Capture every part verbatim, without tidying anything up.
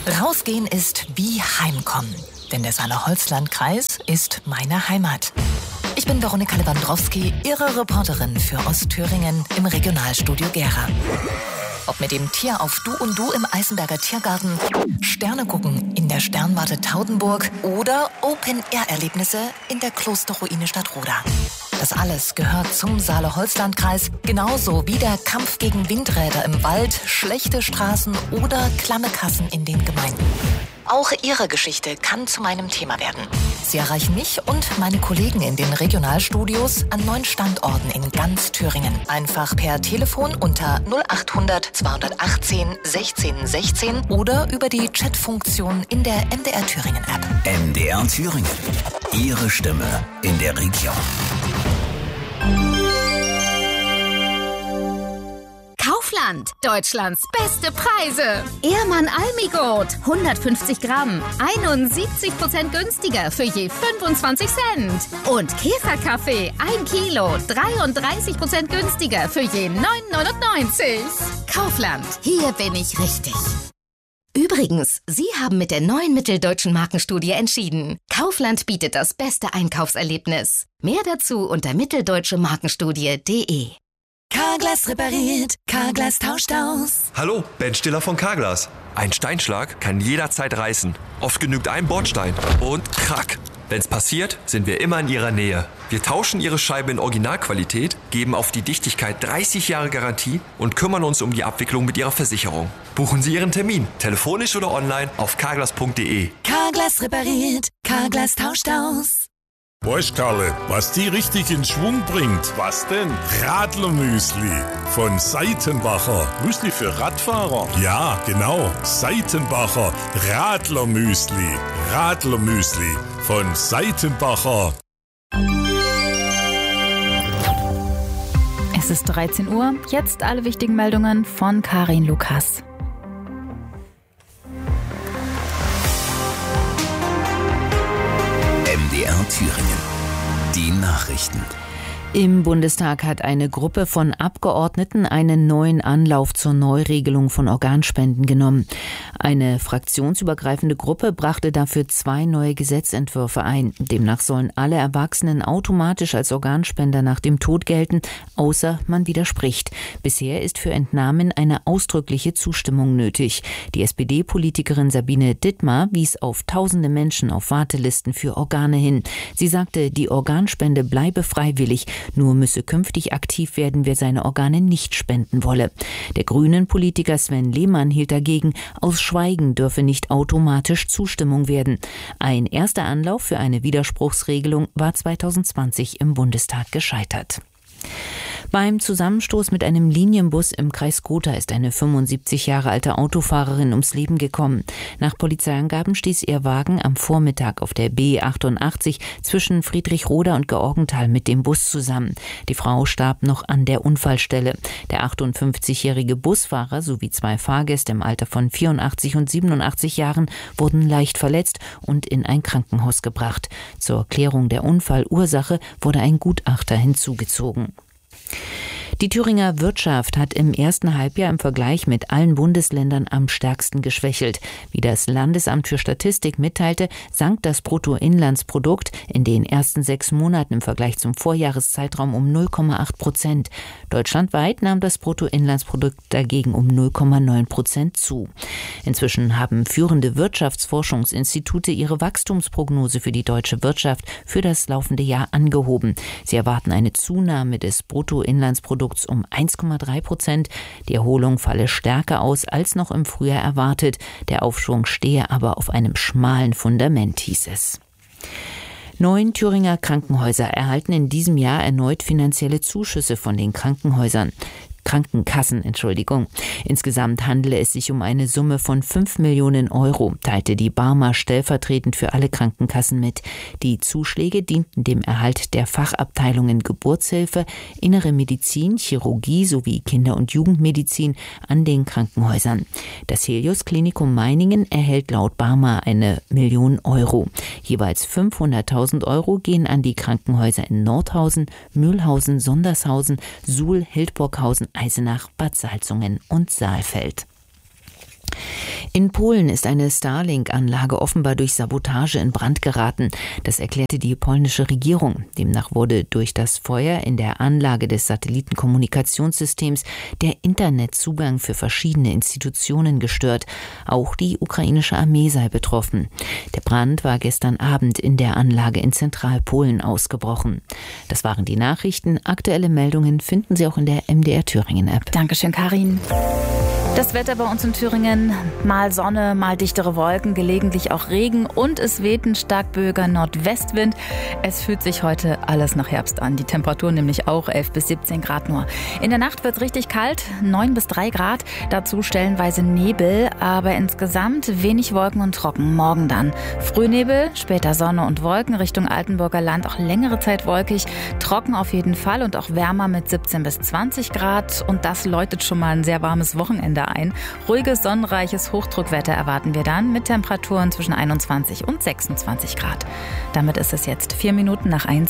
Rausgehen ist wie Heimkommen, denn der Saale-Holzland-Kreis ist meine Heimat. Ich bin Veronika Lewandowski, Ihre Reporterin für Ostthüringen im Regionalstudio Gera. Ob mit dem Tier auf Du und Du im Eisenberger Tiergarten, Sterne gucken in der Sternwarte Taudenburg oder Open-Air-Erlebnisse in der Klosterruine Stadtroda. Das alles gehört zum Saale-Holzland-Kreis, genauso wie der Kampf gegen Windräder im Wald, schlechte Straßen oder klamme Kassen in den Gemeinden. Auch Ihre Geschichte kann zu meinem Thema werden. Sie erreichen mich und meine Kollegen in den Regionalstudios an neun Standorten in ganz Thüringen. Einfach per Telefon unter null achthundert zweihundertachtzehn sechzehn sechzehn oder über die Chatfunktion in der M D R Thüringen App. M D R Thüringen. Ihre Stimme in der Region. Kaufland, Deutschlands beste Preise. Ehrmann Almigold, hundertfünfzig Gramm, einundsiebzig Prozent günstiger für je fünfundzwanzig Cent. Und Käferkaffee, ein Kilo, dreiunddreißig Prozent günstiger für je neun neunundneunzig. Kaufland, hier bin ich richtig. Übrigens, Sie haben mit der neuen Mitteldeutschen Markenstudie entschieden. Kaufland bietet das beste Einkaufserlebnis. Mehr dazu unter mitteldeutsche markenstudie punkt de. Carglass repariert, Carglass tauscht aus. Hallo, Ben Stiller von Carglass. Ein Steinschlag kann jederzeit reißen. Oft genügt ein Bordstein und krack. Wenn's passiert, sind wir immer in Ihrer Nähe. Wir tauschen Ihre Scheibe in Originalqualität, geben auf die Dichtigkeit dreißig Jahre Garantie und kümmern uns um die Abwicklung mit Ihrer Versicherung. Buchen Sie Ihren Termin, telefonisch oder online auf carglass punkt de. Carglass repariert, Carglass tauscht aus. Weißt Karle, was die richtig in Schwung bringt? Was denn? Radlermüsli von Seitenbacher. Müsli für Radfahrer? Ja, genau. Seitenbacher Radlermüsli. Radlermüsli von Seitenbacher. Es ist dreizehn Uhr. Jetzt alle wichtigen Meldungen von Karin Lukas. M D R Thüringen. Die Nachrichten. Im Bundestag hat eine Gruppe von Abgeordneten einen neuen Anlauf zur Neuregelung von Organspenden genommen. Eine fraktionsübergreifende Gruppe brachte dafür zwei neue Gesetzentwürfe ein. Demnach sollen alle Erwachsenen automatisch als Organspender nach dem Tod gelten, außer man widerspricht. Bisher ist für Entnahmen eine ausdrückliche Zustimmung nötig. Die S P D-Politikerin Sabine Dittmar wies auf tausende Menschen auf Wartelisten für Organe hin. Sie sagte, die Organspende bleibe freiwillig. Nur müsse künftig aktiv werden, wer seine Organe nicht spenden wolle. Der Grünen-Politiker Sven Lehmann hielt dagegen, aus Schweigen dürfe nicht automatisch Zustimmung werden. Ein erster Anlauf für eine Widerspruchsregelung war zweitausendzwanzig im Bundestag gescheitert. Beim Zusammenstoß mit einem Linienbus im Kreis Gotha ist eine fünfundsiebzig Jahre alte Autofahrerin ums Leben gekommen. Nach Polizeiangaben stieß ihr Wagen am Vormittag auf der B achtundachtzig zwischen Friedrichroda und Georgenthal mit dem Bus zusammen. Die Frau starb noch an der Unfallstelle. Der achtundfünfzigjährige Busfahrer sowie zwei Fahrgäste im Alter von vierundachtzig und siebenundachtzig Jahren wurden leicht verletzt und in ein Krankenhaus gebracht. Zur Klärung der Unfallursache wurde ein Gutachter hinzugezogen. Die Thüringer Wirtschaft hat im ersten Halbjahr im Vergleich mit allen Bundesländern am stärksten geschwächelt. Wie das Landesamt für Statistik mitteilte, sank das Bruttoinlandsprodukt in den ersten sechs Monaten im Vergleich zum Vorjahreszeitraum um null Komma acht Prozent. Deutschlandweit nahm das Bruttoinlandsprodukt dagegen um null Komma neun Prozent zu. Inzwischen haben führende Wirtschaftsforschungsinstitute ihre Wachstumsprognose für die deutsche Wirtschaft für das laufende Jahr angehoben. Sie erwarten eine Zunahme des Bruttoinlandsprodukts um eins Komma drei Prozent. Die Erholung falle stärker aus als noch im Frühjahr erwartet. Der Aufschwung stehe aber auf einem schmalen Fundament, hieß es. Neun Thüringer Krankenhäuser erhalten in diesem Jahr erneut finanzielle Zuschüsse von den Krankenhäusern. Krankenkassen, Entschuldigung. Insgesamt handele es sich um eine Summe von fünf Millionen Euro, teilte die Barmer stellvertretend für alle Krankenkassen mit. Die Zuschläge dienten dem Erhalt der Fachabteilungen Geburtshilfe, Innere Medizin, Chirurgie sowie Kinder- und Jugendmedizin an den Krankenhäusern. Das Helios Klinikum Meiningen erhält laut Barmer eine Million Euro. Jeweils fünfhunderttausend Euro gehen an die Krankenhäuser in Nordhausen, Mühlhausen, Sondershausen, Suhl, Hildburghausen, Eisenach, Bad Salzungen und Saalfeld. In Polen ist eine Starlink-Anlage offenbar durch Sabotage in Brand geraten. Das erklärte die polnische Regierung. Demnach wurde durch das Feuer in der Anlage des Satellitenkommunikationssystems der Internetzugang für verschiedene Institutionen gestört. Auch die ukrainische Armee sei betroffen. Der Brand war gestern Abend in der Anlage in Zentralpolen ausgebrochen. Das waren die Nachrichten. Aktuelle Meldungen finden Sie auch in der M D R Thüringen App. Dankeschön, Karin. Das Wetter bei uns in Thüringen, mal Sonne, mal dichtere Wolken, gelegentlich auch Regen und es weht ein stark böiger Nordwestwind. Es fühlt sich heute alles nach Herbst an. Die Temperatur nämlich auch elf bis siebzehn Grad nur. In der Nacht wird es richtig kalt, neun bis drei Grad. Dazu stellenweise Nebel, aber insgesamt wenig Wolken und trocken. Morgen dann Frühnebel, später Sonne und Wolken, Richtung Altenburger Land auch längere Zeit wolkig. Trocken auf jeden Fall und auch wärmer mit siebzehn bis zwanzig Grad. Und das läutet schon mal ein sehr warmes Wochenende ein. Ruhiges, sonnenreiches Hochdruckwetter erwarten wir dann mit Temperaturen zwischen einundzwanzig und sechsundzwanzig Grad. Damit ist es jetzt vier Minuten nach eins.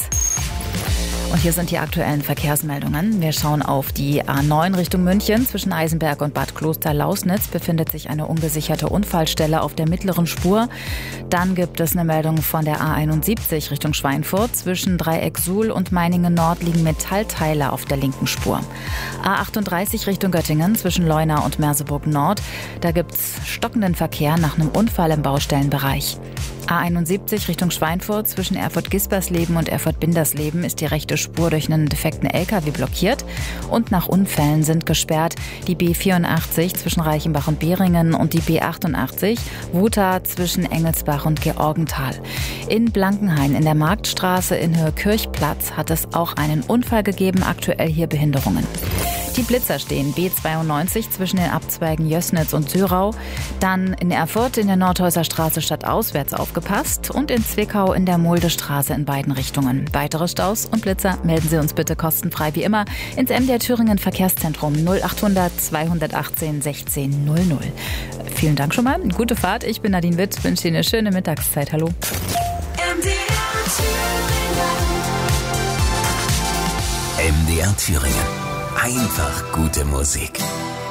Und hier sind die aktuellen Verkehrsmeldungen. Wir schauen auf die A neun Richtung München. Zwischen Eisenberg und Bad Kloster-Lausnitz befindet sich eine ungesicherte Unfallstelle auf der mittleren Spur. Dann gibt es eine Meldung von der A einundsiebzig Richtung Schweinfurt. Zwischen Dreieck Suhl und Meiningen Nord liegen Metallteile auf der linken Spur. A achtunddreißig Richtung Göttingen zwischen Leuna und Merseburg Nord. Da gibt es stockenden Verkehr nach einem Unfall im Baustellenbereich. A einundsiebzig Richtung Schweinfurt zwischen Erfurt-Gispersleben und Erfurt-Bindersleben ist die rechte Spur durch einen defekten L K W blockiert und nach Unfällen sind gesperrt die B vierundachtzig zwischen Reichenbach und Beringen und die B achtundachtzig Wuta zwischen Engelsbach und Georgenthal. In Blankenhain in der Marktstraße in Höhe Kirchplatz hat es auch einen Unfall gegeben, aktuell hier Behinderungen. Die Blitzer stehen B zweiundneunzig zwischen den Abzweigen Jössnitz und Sörau, dann in Erfurt in der Nordhäuser Straße stadtauswärts aufgepasst und in Zwickau in der Muldestraße in beiden Richtungen. Weitere Staus und Blitzer melden Sie uns bitte kostenfrei wie immer ins M D R Thüringen Verkehrszentrum null achthundert zweihundertachtzehn sechzehn null null. Vielen Dank schon mal, gute Fahrt. Ich bin Nadine Witt, wünsche Ihnen eine schöne Mittagszeit. Hallo. M D R Thüringen. M D R Thüringen. Einfach gute Musik.